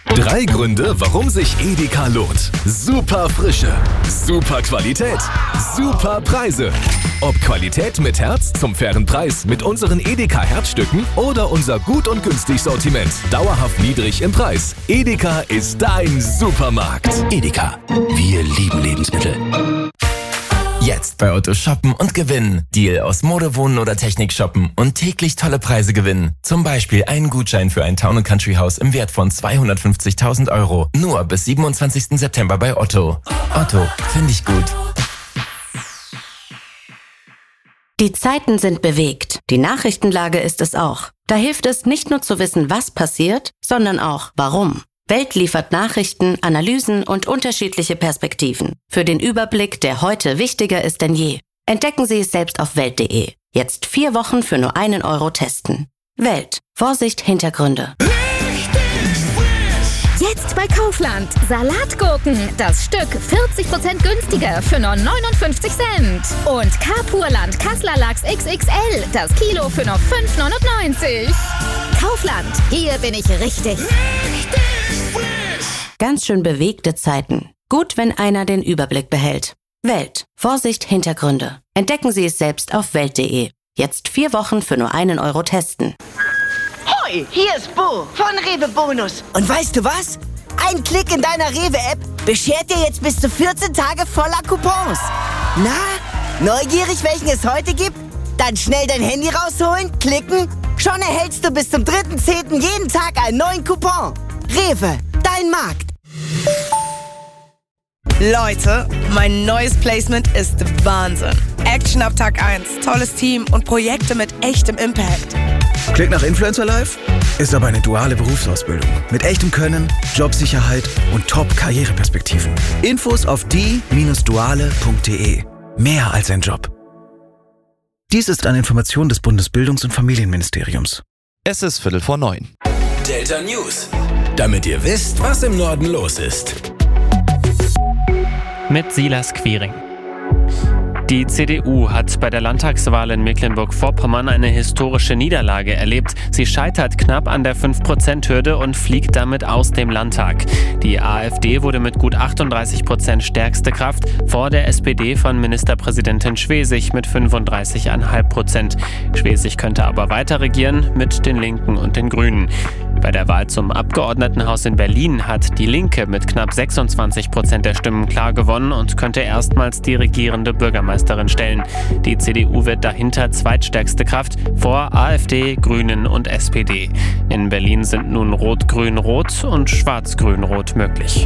3 Gründe, warum sich Edeka lohnt. Super Frische, super Qualität, super Preise. Ob Qualität mit Herz zum fairen Preis mit unseren Edeka Herzstücken oder unser gut und günstig Sortiment. Dauerhaft niedrig im Preis. Edeka ist dein Supermarkt. Edeka, wir lieben Lebensmittel. Jetzt bei Otto shoppen und gewinnen. Deal aus Mode, Wohnen oder Technik shoppen und täglich tolle Preise gewinnen. Zum Beispiel einen Gutschein für ein Town & Country Haus im Wert von 250.000 €. Nur bis 27. September bei Otto. Otto, finde ich gut. Die Zeiten sind bewegt. Die Nachrichtenlage ist es auch. Da hilft es nicht nur zu wissen, was passiert, sondern auch warum. Welt liefert Nachrichten, Analysen und unterschiedliche Perspektiven. Für den Überblick, der heute wichtiger ist denn je. Entdecken Sie es selbst auf Welt.de. Jetzt 4 Wochen für nur 1 € testen. Welt. Vorsicht, Hintergründe. Jetzt bei Kaufland. Salatgurken. Das Stück 40% günstiger für nur 59 Cent. Und Kapurland Kassler Lachs XXL. Das Kilo für nur 5,99. Kaufland. Hier bin ich richtig. Ganz schön bewegte Zeiten. Gut, wenn einer den Überblick behält. Welt. Vorsicht, Hintergründe. Entdecken Sie es selbst auf Welt.de. Jetzt 4 Wochen für nur 1 € testen. Hoi, hier ist Bo von Rewe Bonus. Und weißt du was? Ein Klick in deiner Rewe-App beschert dir jetzt bis zu 14 Tage voller Coupons. Na, neugierig, welchen es heute gibt? Dann schnell dein Handy rausholen, klicken. Schon erhältst du bis zum 3.10. jeden Tag einen neuen Coupon. Rewe, dein Markt. Leute, mein neues Placement ist Wahnsinn. Action ab Tag 1, tolles Team und Projekte mit echtem Impact. Klingt nach Influencer Life? Ist aber eine duale Berufsausbildung. Mit echtem Können, Jobsicherheit und Top-Karriereperspektiven. Infos auf die-duale.de. Mehr als ein Job. Dies ist eine Information des Bundesbildungs- und Familienministeriums. Es ist 8:45. Delta News. Damit ihr wisst, was im Norden los ist. Mit Silas Quiring. Die CDU hat bei der Landtagswahl in Mecklenburg-Vorpommern eine historische Niederlage erlebt. Sie scheitert knapp an der 5%-Hürde und fliegt damit aus dem Landtag. Die AfD wurde mit gut 38% stärkste Kraft vor der SPD von Ministerpräsidentin Schwesig mit 35,5%. Schwesig könnte aber weiter regieren mit den Linken und den Grünen. Bei der Wahl zum Abgeordnetenhaus in Berlin hat die Linke mit knapp 26% der Stimmen klar gewonnen und könnte erstmals die regierende Bürgermeisterin stellen. Die CDU wird dahinter zweitstärkste Kraft vor AfD, Grünen und SPD. In Berlin sind nun Rot-Grün-Rot und Schwarz-Grün-Rot möglich.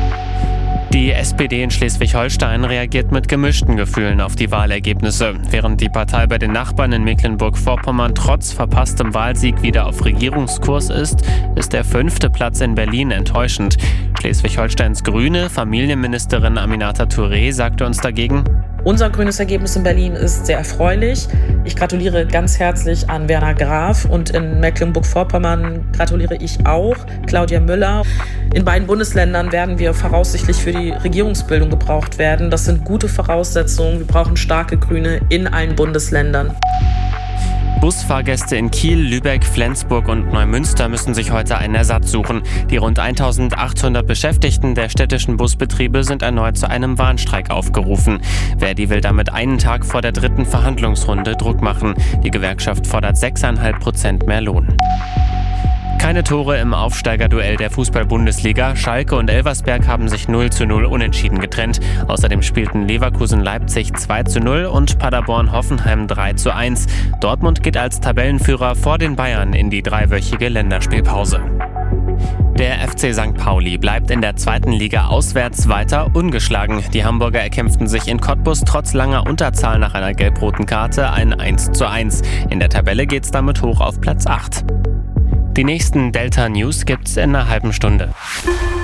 Die SPD in Schleswig-Holstein reagiert mit gemischten Gefühlen auf die Wahlergebnisse. Während die Partei bei den Nachbarn in Mecklenburg-Vorpommern trotz verpasstem Wahlsieg wieder auf Regierungskurs ist der 5. Platz in Berlin enttäuschend. Schleswig-Holsteins grüne Familienministerin Aminata Touré sagte uns dagegen: Unser grünes Ergebnis in Berlin ist sehr erfreulich. Ich gratuliere ganz herzlich an Werner Graf und in Mecklenburg-Vorpommern gratuliere ich auch Claudia Müller. In beiden Bundesländern werden wir voraussichtlich für die Regierungsbildung gebraucht werden. Das sind gute Voraussetzungen. Wir brauchen starke Grüne in allen Bundesländern. Busfahrgäste in Kiel, Lübeck, Flensburg und Neumünster müssen sich heute einen Ersatz suchen. Die rund 1.800 Beschäftigten der städtischen Busbetriebe sind erneut zu einem Warnstreik aufgerufen. Verdi will damit einen Tag vor der 3. Verhandlungsrunde Druck machen. Die Gewerkschaft fordert 6,5% mehr Lohn. Keine Tore im Aufsteigerduell der Fußball-Bundesliga. Schalke und Elversberg haben sich 0:0 unentschieden getrennt. Außerdem spielten Leverkusen-Leipzig 2:0 und Paderborn-Hoffenheim 3:1. Dortmund geht als Tabellenführer vor den Bayern in die 3-wöchige Länderspielpause. Der FC St. Pauli bleibt in der 2. Liga auswärts weiter ungeschlagen. Die Hamburger erkämpften sich in Cottbus trotz langer Unterzahl nach einer gelb-roten Karte ein 1:1. In der Tabelle geht's damit hoch auf Platz 8. Die nächsten Delta News gibt's in einer halben Stunde.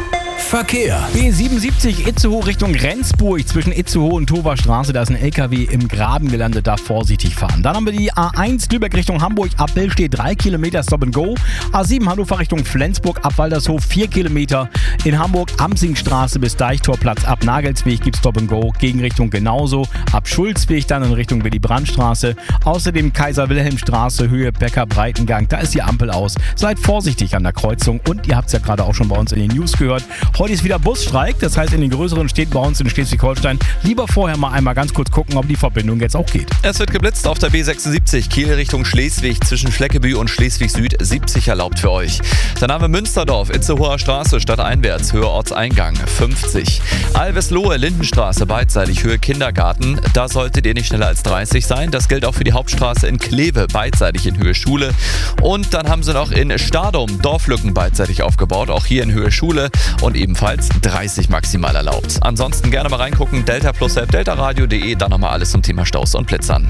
Verkehr. B77 Itzehoe Richtung Rendsburg zwischen Itzehoe und Toverstraße. Da ist ein LKW im Graben gelandet, da vorsichtig fahren. Dann haben wir die A1 Lübeck Richtung Hamburg, ab Billstedt 3 Kilometer Stop and Go. A7 Hannover Richtung Flensburg, ab Waldershof 4 Kilometer. In Hamburg Amsingstraße bis Deichtorplatz, ab Nagelsweg gibt Stop and Go. Gegenrichtung genauso, ab Schulzweg dann in Richtung Willy-Brandt-Straße. Außerdem Kaiser-Wilhelm-Straße, Höhe Becker-Breitengang, da ist die Ampel aus. Seid vorsichtig an der Kreuzung und ihr habt es ja gerade auch schon bei uns in den News gehört. Heute ist wieder Busstreik, das heißt in den größeren Städten bei uns in Schleswig-Holstein lieber vorher mal einmal ganz kurz gucken, ob die Verbindung jetzt auch geht. Es wird geblitzt auf der B76 Kiel Richtung Schleswig zwischen Fleckebü und Schleswig Süd, 70 erlaubt für euch. Dann haben wir Münsterdorf, Itzehoer Straße, stadteinwärts, Höhe Ortseingang, 50. Alveslohe, Lindenstraße, beidseitig, Höhe Kindergarten, da solltet ihr nicht schneller als 30 sein. Das gilt auch für die Hauptstraße in Kleve, beidseitig in Höhe Schule. Und dann haben sie noch in Stadum Dorflücken beidseitig aufgebaut, auch hier in Höhe Schule und ebenfalls 30 maximal erlaubt. Ansonsten gerne mal reingucken, Delta Plus App, deltaradio.de, dann nochmal alles zum Thema Staus und Blitzern.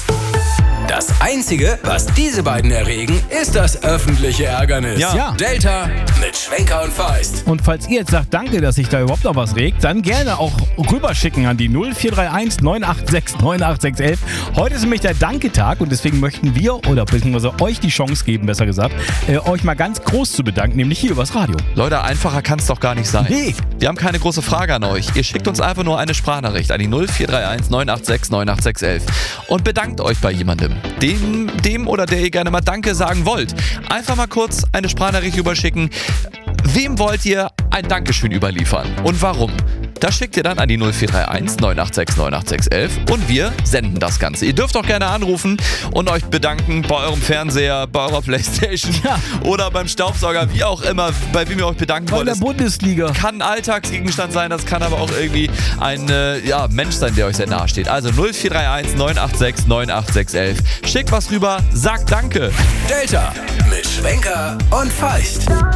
Das Einzige, was diese beiden erregen, ist das öffentliche Ärgernis. Ja. Delta mit Schwenker und Feist. Und falls ihr jetzt sagt, danke, dass sich da überhaupt noch was regt, dann gerne auch rüberschicken an die 0431 986 98611. Heute ist nämlich der Danke-Tag und deswegen möchten wir, oder beziehungsweise euch die Chance geben, besser gesagt, euch mal ganz groß zu bedanken, nämlich hier übers Radio. Leute, einfacher kann es doch gar nicht sein. Nee. Wir haben keine große Frage an euch. Ihr schickt uns einfach nur eine Sprachnachricht an die 0431 986 98611 und bedankt euch bei jemandem. Dem oder der ihr gerne mal Danke sagen wollt. Einfach mal kurz eine Sprachnachricht überschicken. Wem wollt ihr ein Dankeschön überliefern und warum? Das schickt ihr dann an die 0431 986 98611 und wir senden das Ganze. Ihr dürft auch gerne anrufen und euch bedanken bei eurem Fernseher, bei eurer Playstation oder beim Staubsauger, wie auch immer, bei wem ihr euch bedanken wollt. Bei der Bundesliga. Kann ein Alltagsgegenstand sein, das kann aber auch irgendwie ein Mensch sein, der euch sehr nahe steht. Also 0431 986 98611. Schickt was rüber, sagt Danke. Delta mit Schwenker und Feist.